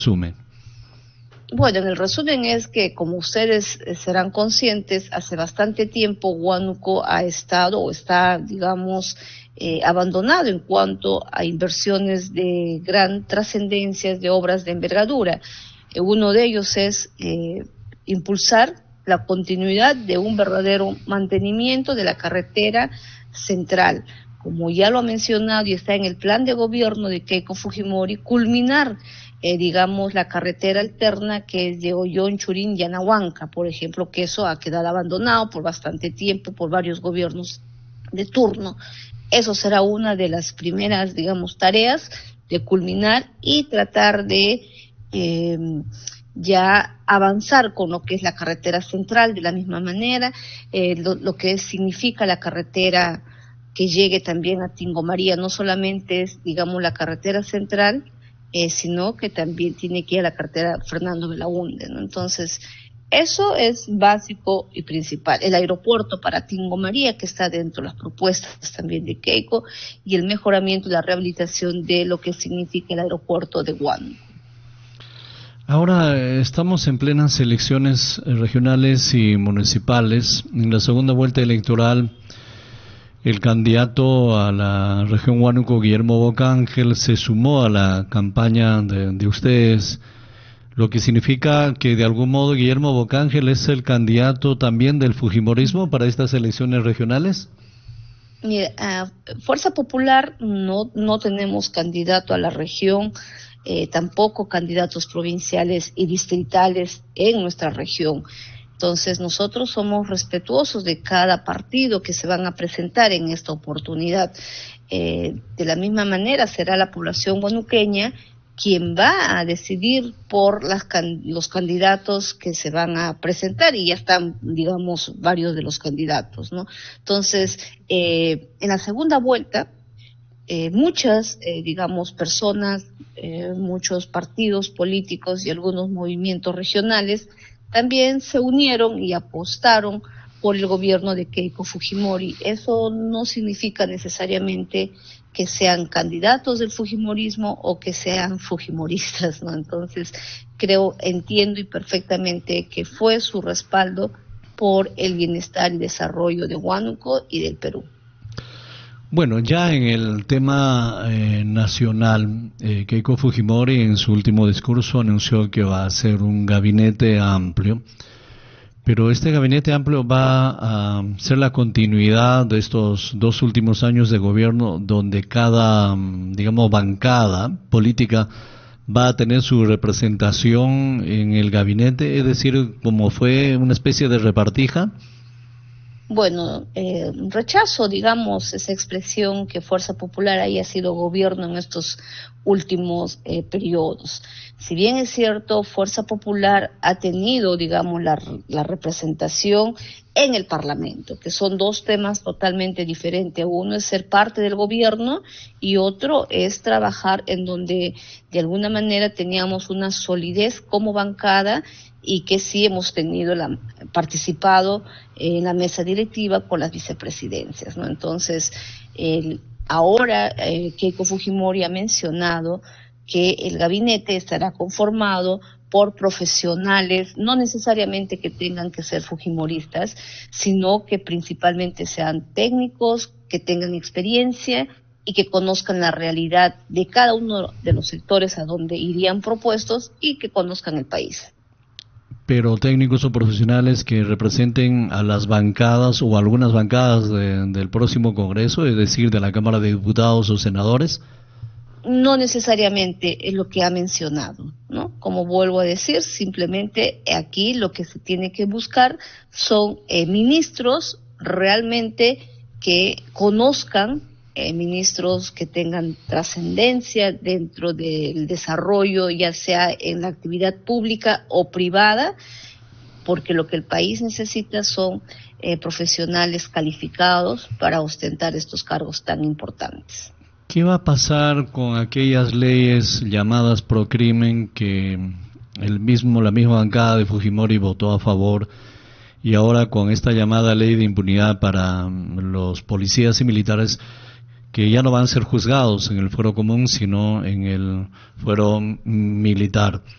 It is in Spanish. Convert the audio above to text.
resumen. Bueno, en el resumen es que, como ustedes serán conscientes, hace bastante tiempo Huánuco ha estado o está, digamos, abandonado en cuanto a inversiones de gran trascendencia, de obras de envergadura. Uno de ellos es impulsar la continuidad de un verdadero mantenimiento de la carretera central. Como ya lo ha mencionado y está en el plan de gobierno de Keiko Fujimori, culminar digamos, la carretera alterna que es de Ollón, Churín y Anahuanca, por ejemplo, que eso ha quedado abandonado por bastante tiempo, por varios gobiernos de turno. Eso será una de las primeras, digamos, tareas de culminar y tratar de ya avanzar con lo que es la carretera central de la misma manera, lo que significa la carretera que llegue también a Tingo María, no solamente es, digamos, la carretera central, sino que también tiene que ir a la carretera Fernando Belaúnde, ¿no? Entonces, eso es básico y principal. El aeropuerto para Tingo María, que está dentro de las propuestas también de Keiko, y el mejoramiento y la rehabilitación de lo que significa el aeropuerto de Huánuco. Ahora estamos en plenas elecciones regionales y municipales. En la segunda vuelta electoral, el candidato a la región Huánuco, Guillermo Bocángel, se sumó a la campaña de ustedes, lo que significa que de algún modo Guillermo Bocángel es el candidato también del fujimorismo para estas elecciones regionales. Mira, Fuerza Popular no tenemos candidato a la región, tampoco candidatos provinciales y distritales en nuestra región. Entonces nosotros somos respetuosos de cada partido que se van a presentar en esta oportunidad. De la misma manera será la población huanuqueña quien va a decidir por los candidatos que se van a presentar, y ya están, digamos, varios de los candidatos, ¿no? Entonces, en la segunda vuelta, muchas, digamos, personas, muchos partidos políticos y algunos movimientos regionales también se unieron y apostaron por el gobierno de Keiko Fujimori. Eso no significa necesariamente que sean candidatos del fujimorismo o que sean fujimoristas, ¿no? Entonces, entiendo y perfectamente que fue su respaldo por el bienestar y desarrollo de Huánuco y del Perú. Bueno, ya en el tema nacional, Keiko Fujimori en su último discurso anunció que va a ser un gabinete amplio, pero este gabinete amplio va a ser la continuidad de estos 2 últimos años de gobierno, donde cada, digamos, bancada política va a tener su representación en el gabinete, es decir, como fue una especie de repartija. Bueno, rechazo, digamos, esa expresión que Fuerza Popular haya sido gobierno en estos últimos periodos. Si bien es cierto, Fuerza Popular ha tenido, digamos, la representación en el Parlamento, que son dos temas totalmente diferentes. Uno es ser parte del gobierno y otro es trabajar en donde de alguna manera teníamos una solidez como bancada, y que sí hemos participado en la mesa directiva con las vicepresidencias, ¿no? Entonces, ahora Keiko Fujimori ha mencionado que el gabinete estará conformado por profesionales, no necesariamente que tengan que ser fujimoristas, sino que principalmente sean técnicos, que tengan experiencia y que conozcan la realidad de cada uno de los sectores a donde irían propuestos y que conozcan el país. Pero técnicos o profesionales que representen a las bancadas o algunas bancadas del próximo Congreso, es decir, de la Cámara de Diputados o Senadores. No necesariamente es lo que ha mencionado, ¿no? Como vuelvo a decir, simplemente aquí lo que se tiene que buscar son ministros realmente que conozcan, ministros que tengan trascendencia dentro del desarrollo, ya sea en la actividad pública o privada, porque lo que el país necesita son profesionales calificados para ostentar estos cargos tan importantes. ¿Qué va a pasar con aquellas leyes llamadas procrimen que la misma bancada de Fujimori votó a favor, y ahora con esta llamada ley de impunidad para los policías y militares que ya no van a ser juzgados en el fuero común, sino en el fuero militar.